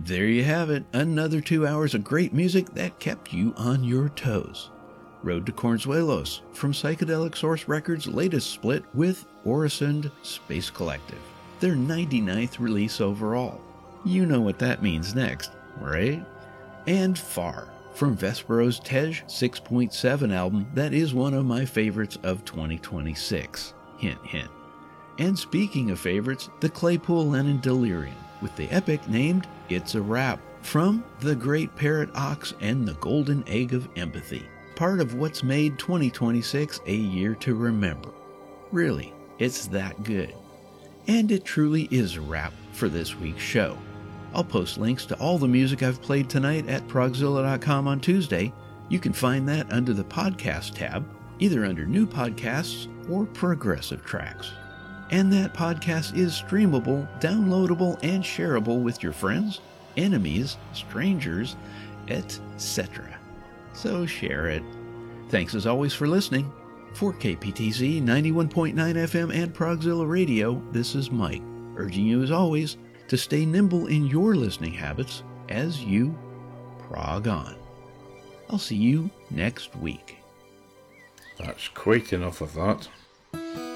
There you have it, another 2 hours of great music that kept you on your toes. Road to Cornzuelos from Psychedelic Source Records' latest split with Orasund Space Collective, their 99th release overall. You know what that means next, right? And Far from Vespero's Tej 6.7 album that is one of my favorites of 2026. Hint, hint. And speaking of favorites, the Claypool Lennon Delirium with the epic named It's a Wrap from The Great Parrot Ox and the Golden Egg of Empathy, part of what's made 2026 a year to remember. Really, it's that good. And it truly is a wrap for this week's show. I'll post links to all the music I've played tonight at progzilla.com on Tuesday. You can find that under the podcast tab, either under new podcasts or progressive tracks. And that podcast is streamable, downloadable, and shareable with your friends, enemies, strangers, etc. So share it. Thanks as always for listening. For KPTZ 91.9 FM and Progzilla Radio, this is Mike, urging you as always to stay nimble in your listening habits as you prog on. I'll see you next week. That's quite enough of that.